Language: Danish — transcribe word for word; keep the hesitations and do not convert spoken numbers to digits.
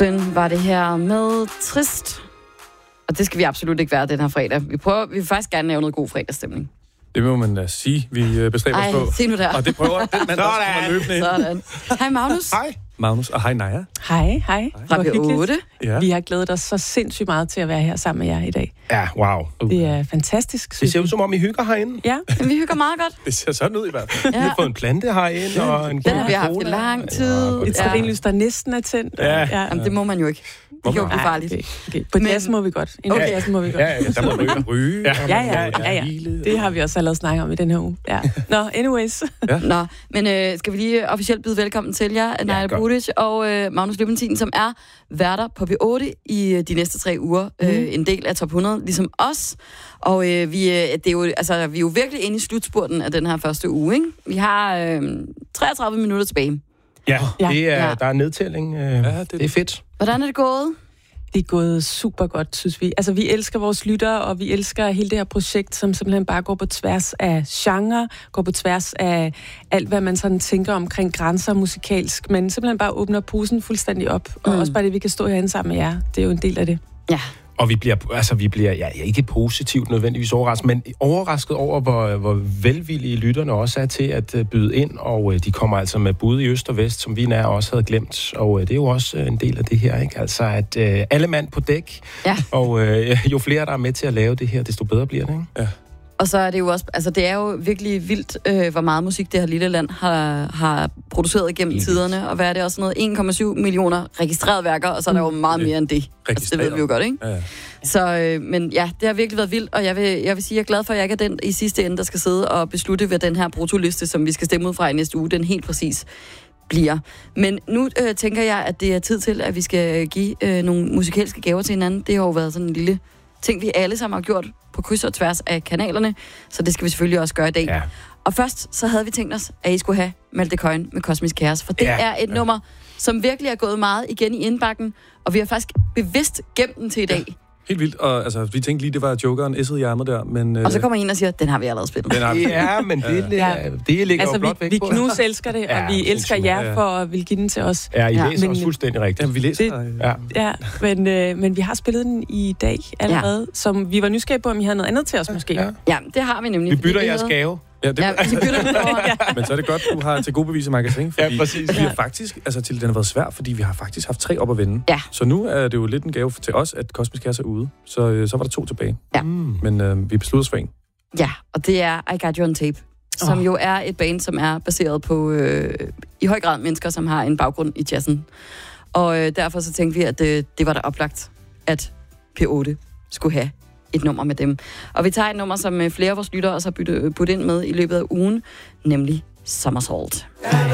Den var det her med Trist. Og det skal vi absolut ikke være den her fredag. Vi prøver, vi vil faktisk gerne lave noget god fredagsstemning. Det må man da sige, vi bestræber os på. Ej, se nu der. Og det prøver den mand, der kommer løbende ind. Sådan. Hej Magnus. Hej Magnus, og hej Naja. Hej, hej. Fra P otte. Ja. Vi har glædet os så sindssygt meget til at være her sammen med jer i dag. Ja, wow. Det er fantastisk. Det ser ud som om, I hygger herinde. Ja. Men vi hygger meget godt. Det ser sådan ud i hvert fald. Ja. Vi har fået en plante herinde, og en Den har vi cola. haft i lang tid. Et stearinlys, der næsten er tændt. Ja. ja. Jamen, det må man jo ikke. Det kan jo blive farligt. Okay, okay. På jazzen må vi godt. En Okay. okay. jazzen må vi godt. Ja, ja, der må ryge. Ryge. Ja. Ja, ja, ja, ja. Det har vi også allerede snakket om i den her uge. Ja. Nå, anyways. Ja. Nå, men øh, skal vi lige officielt byde velkommen til jer, Naja godt. Budic og øh, Magnus Løbentin, som er værter på P otte i øh, de næste tre uger. Mm. Øh, en del af top hundrede, ligesom os. Og øh, vi, øh, det er jo, altså, vi er jo virkelig inde i slutspurten af den her første uge, ikke? Vi har øh, treogtredive minutter tilbage. Ja, det er, Ja. der er nedtælling. Øh, Ja, det- det er fedt. Hvordan er det gået? Det er gået super godt, synes vi. Altså, vi elsker vores lyttere, og vi elsker hele det her projekt, som simpelthen bare går på tværs af genre, går på tværs af alt, hvad man sådan tænker omkring grænser musikalsk, men simpelthen bare åbner posen fuldstændig op. Og Mm. også bare det, vi kan stå herinde sammen med jer. Det er jo en del af det. Ja. Og vi bliver, altså vi bliver ja, ikke positivt nødvendigvis overrasket, men overrasket over, hvor, hvor velvillige lytterne også er til at uh, byde ind, og uh, de kommer altså med bud i øst og vest, som vi nær også havde glemt, og uh, det er jo også uh, en del af det her, ikke? Altså at uh, alle mand på dæk, Ja. og uh, jo flere, der er med til at lave det her, desto bedre bliver det, ikke? Ja. Og så er det jo også, altså det er jo virkelig vildt, øh, hvor meget musik det her lille land har, har produceret igennem Helt tiderne, og hvad er det også noget, en komma syv millioner registrerede værker, og så er der jo meget mere end det. Altså, det ved vi jo godt, ikke? Ja, ja. Så, øh, men ja, det har virkelig været vildt, og jeg vil, jeg vil sige, jeg er glad for, at jeg ikke er den i sidste ende, der skal sidde og beslutte, hvad den her brutoliste, som vi skal stemme ud fra i næste uge, den helt præcis bliver. Men nu øh, tænker jeg, at det er tid til, at vi skal give øh, nogle musikalske gaver til hinanden. Det har jo været sådan en lille ting, vi alle sammen har gjort på kryds og tværs af kanalerne, så det skal vi selvfølgelig også gøre i dag. Ja. Og først så havde vi tænkt os, at I skulle have Malte Coyne med Kosmisk Kaos, for det Ja. er et ja. nummer, som virkelig er gået meget igen i indbakken, og vi har faktisk bevidst gemt den til i dag. Ja. Helt vildt, og altså, vi tænkte lige, det var jokeren S'et i ærmet der, men... Og så øh, kommer en og siger, den har vi allerede spillet. den har vi. Ja, men det, det, Ja. det ligger Altså, jo blot vi, væk vi på. knus elsker det, Ja, og vi elsker sindssygt. jer Ja. for at ville give den til os. Ja, I Ja. læser Men- også fuldstændig rigtigt. Jamen, vi læser. Det- Ja. Ja. Ja, men, øh, men vi har spillet den i dag allerede, ja. Som vi var nysgerrige på, om I havde noget andet til os måske. Ja. Ja, det har vi nemlig. Vi fordi bytter vi jeres havde- gave. Ja, det, Ja, vi bytter den over. men så er det godt, du har til gode bevis i magasin, fordi Ja, præcis. vi har faktisk, altså til den har været svær, fordi vi har faktisk haft tre op at vinde. Ja. Så nu er det jo lidt en gave til os, at Kosmisk Kaos er ude. Så, øh, så var der to tilbage. Ja. Mm. Men øh, vi besluttede os for en. Ja, og det er I Got You On Tape, som Oh. jo er et band, som er baseret på øh, i høj grad mennesker, som har en baggrund i jazzen. Og øh, derfor så tænkte vi, at øh, det var da oplagt, at P otte skulle have et nummer med dem. Og vi tager et nummer, som øh, flere af vores lyttere også har byttet, budt ind med i løbet af ugen, nemlig Somersault.